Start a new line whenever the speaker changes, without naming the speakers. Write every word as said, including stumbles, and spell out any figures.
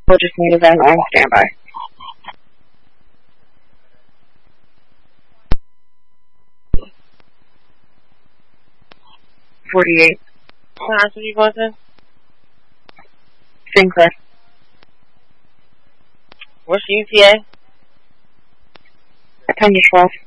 We'll just need a van on standby. forty-eight.
What house are you going to?
Sinclair.
What's your E T A?
ten to twelve.